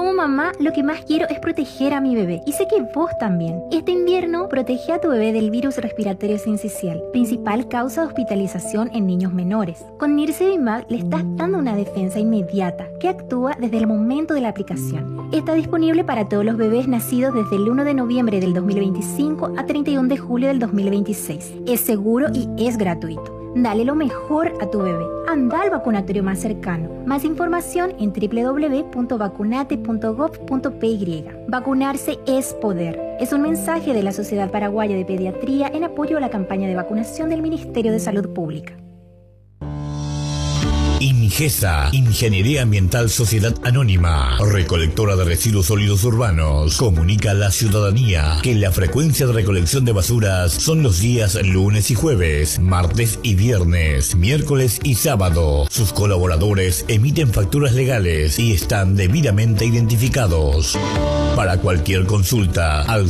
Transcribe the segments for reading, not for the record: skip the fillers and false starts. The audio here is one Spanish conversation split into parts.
Como mamá, lo que más quiero es proteger a mi bebé. Y sé que vos también. Este invierno, protege a tu bebé del virus respiratorio sincicial, principal causa de hospitalización en niños menores. Con Nirsevimab le estás dando una defensa inmediata que actúa desde el momento de la aplicación. Está disponible para todos los bebés nacidos desde el 1 de noviembre del 2025 a 31 de julio del 2026. Es seguro y es gratuito. Dale lo mejor a tu bebé. Anda al vacunatorio más cercano. Más información en www.vacunate.gov.py. Vacunarse es poder. Es un mensaje de la Sociedad Paraguaya de Pediatría en apoyo a la campaña de vacunación del Ministerio de Salud Pública. Ingesa, Ingeniería Ambiental Sociedad Anónima, recolectora de residuos sólidos urbanos, comunica a la ciudadanía que la frecuencia de recolección de basuras son los días lunes y jueves, martes y viernes, miércoles y sábado. Sus colaboradores emiten facturas legales y están debidamente identificados. Para cualquier consulta, al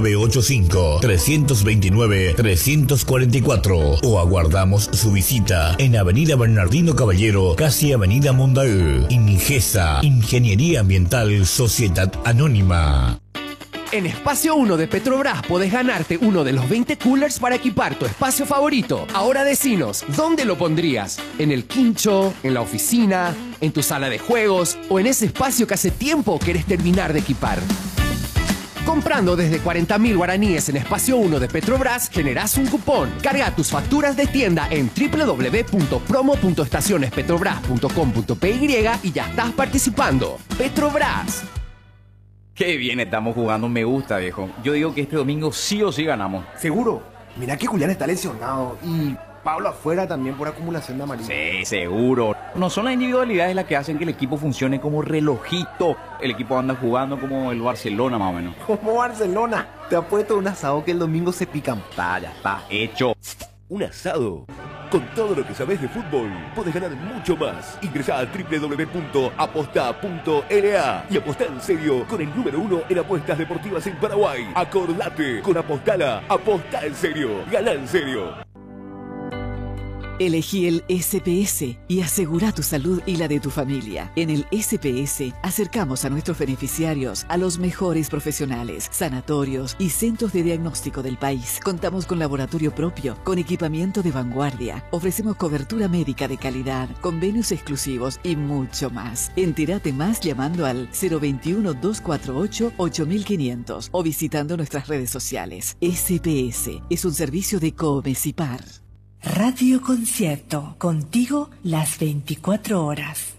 0985-329-344 o aguardamos su visita en Avenida Bernardino Caballero, casi Avenida Mondaú. Ingesa, Ingeniería Ambiental Sociedad Anónima. En Espacio 1 de Petrobras podés ganarte uno de los 20 coolers para equipar tu espacio favorito. Ahora decinos, ¿dónde lo pondrías? ¿En el quincho? ¿En la oficina? ¿En tu sala de juegos? ¿O en ese espacio que hace tiempo querés terminar de equipar? Comprando desde 40.000 guaraníes en Espacio 1 de Petrobras, generás un cupón. Carga tus facturas de tienda en www.promo.estacionespetrobras.com.py y ya estás participando. Petrobras. Qué bien estamos jugando, me gusta, viejo. Yo digo que este domingo sí o sí ganamos. ¿Seguro? Mira que Julián está lesionado y Pablo afuera también por acumulación de amarillo. Sí, seguro. No son las individualidades las que hacen que el equipo funcione como relojito. El equipo anda jugando como el Barcelona, más o menos. ¿Como Barcelona? Te apuesto un asado que el domingo se pican. Ya está hecho. Un asado. Con todo lo que sabes de fútbol, podés ganar mucho más. Ingresá a www.aposta.la y apostá en serio con el número 1 en apuestas deportivas en Paraguay. Acordate, con Apostala, apostá en serio, gana en serio. Elegí el SPS y asegura tu salud y la de tu familia. En el SPS acercamos a nuestros beneficiarios a los mejores profesionales, sanatorios y centros de diagnóstico del país. Contamos con laboratorio propio, con equipamiento de vanguardia. Ofrecemos cobertura médica de calidad, convenios exclusivos y mucho más. Entérate más llamando al 021-248-8500 o visitando nuestras redes sociales. SPS es un servicio de Comecipar. Radio Concierto, contigo las 24 horas.